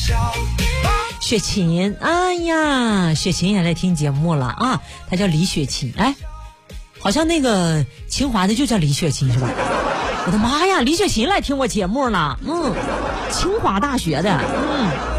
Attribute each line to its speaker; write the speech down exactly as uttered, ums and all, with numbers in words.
Speaker 1: 雪琴，哎呀，雪琴也来听节目了啊，她叫李雪琴，哎，好像那个清华的就叫李雪琴是吧？我的妈呀，李雪琴来听我节目了，嗯，清华大学的，嗯。